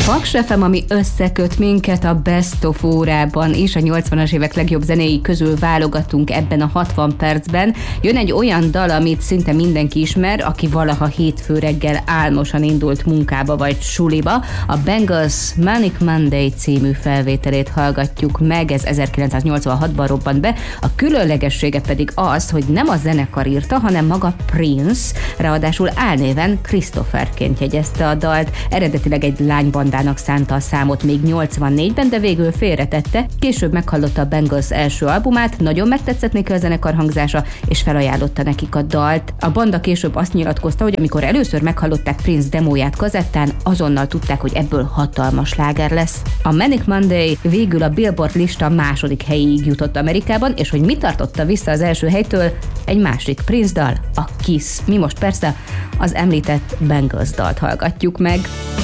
Paks FM, ami összeköt minket a Best of órában is, a 80-as évek legjobb zenéi közül válogatunk ebben a 60 percben. Jön egy olyan dal, amit szinte mindenki ismer, aki valaha hétfő reggel álmosan indult munkába vagy suliba. A Bangles Manic Monday című felvételét hallgatjuk meg, ez 1986-ban robbant be. A különlegessége pedig az, hogy nem a zenekar írta, hanem maga Prince, ráadásul álnéven Christopherként jegyezte a dalt. Eredetileg egy lánybandának szánta a számot még 84-ben, de végül félretette. Később meghallotta a Bangles első albumát, nagyon megtetszett neki a zenekar hangzása, és felajánlotta nekik a dalt. A banda később azt nyilatkozta, hogy amikor először meghallották Prince demóját kazettán, azonnal tudták, hogy ebből hatalmas sláger lesz. A Manic Monday végül a Billboard lista második helyéig jutott Amerikában, és hogy mi tartotta vissza az első helytől, egy másik Prince dal, a Kiss. Mi most persze az említett Bangles dalt hallgatjuk meg.